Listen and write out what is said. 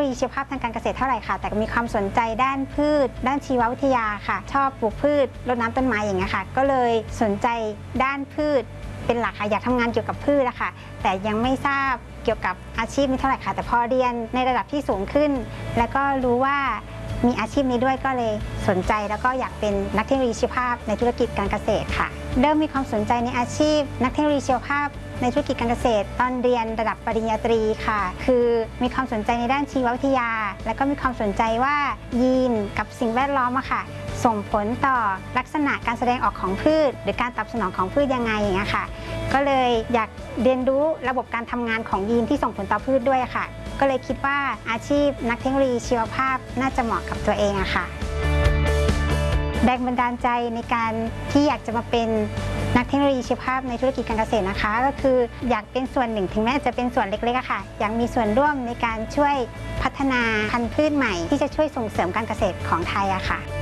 โลยีชีวภาพทางการเกษตรเท่าไหร่ค่ะแต่มีความสนใจด้านพืชด้านชีววิทยาค่ะชอบปลูกพืชรดน้ำต้นไม้อย่างเงี้ยค่ะก็เลยสนใจด้านพืชเป็นหลักค่ะอยากทำงานเกี่ยวกับพืชนะคะแต่ยังไม่ทราบเกี่ยวกับอาชีพนี้เท่าไหร่ค่ะแต่พอเรียนในระดับที่สูงขึ้นแล้วก็รู้ว่ามีอาชีพนี้ด้วยก็เลยสนใจแล้วก็อยากเป็นนักเทคโนโลยีชีวภาพในธุรกิจการเกษตรค่ะเริ่มมีความสนใจในอาชีพนักเทคโนโลยีชีวภาพในธุรกิจการเกษตรตอนเรียนระดับปริญญาตรีค่ะคือมีความสนใจในด้านชีววิทยาแล้วก็มีความสนใจว่ายีนกับสิ่งแวดล้อมอะค่ะส่งผลต่อลักษณะการแสดงออกของพืชหรือการตอบสนองของพืชยังไงอย่างเงี้ยค่ะก็เลยอยากเรียนรู้ระบบการทำงานของยีนที่ส่งผลต่อพืชด้วยค่ะก็เลยคิดว่าอาชีพนักเทคโนโลยีชีวภาพน่าจะเหมาะกับตัวเองอะค่ะแรงบันดาลใจในการที่อยากจะมาเป็นนักเทคโนโลยีชีวภาพในธุรกิจการเกษตรนะคะก็คืออยากเป็นส่วนหนึ่งถึงแม้จะเป็นส่วนเล็กๆอะค่ะอยากมีส่วนร่วมในการช่วยพัฒนาพันธุ์พืชใหม่ที่จะช่วยส่งเสริมการเกษตรของไทยอะค่ะ